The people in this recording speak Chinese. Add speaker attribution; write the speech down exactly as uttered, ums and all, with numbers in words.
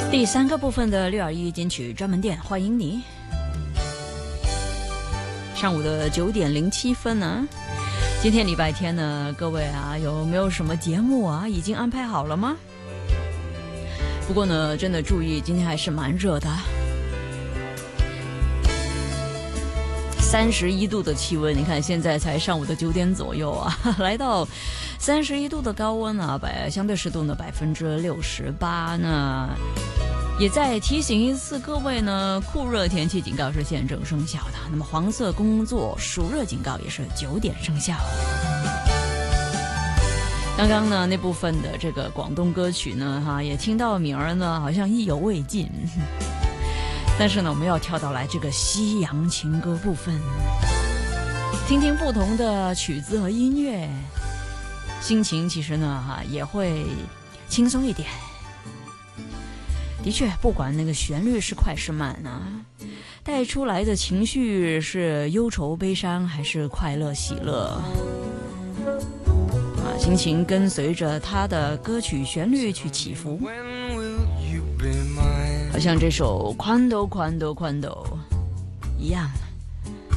Speaker 1: 第三个部分的六二一金曲专门店，欢迎你。上午的九点零七分呢，今天礼拜天呢，各位啊，有没有什么节目啊，已经安排好了吗？不过呢，真的注意，今天还是蛮热的，三十一度的气温，你看现在才上午的九点左右啊，来到三十一度的高温啊，百相对湿度呢百分之六十八呢。也再提醒一次各位呢，酷热天气警告是现正生效的。那么黄色工作暑热警告也是九点生效。刚刚呢那部分的这个广东歌曲呢，哈，也听到名儿呢，好像意犹未尽。但是呢，我们要跳到来这个西洋情歌部分，听听不同的曲子和音乐，心情其实呢，哈，也会轻松一点。的确，不管那个旋律是快是慢啊，带出来的情绪是忧愁悲伤还是快乐喜乐啊，心情跟随着他的歌曲旋律去起伏。好像这首《Quando Quando Quando》一样。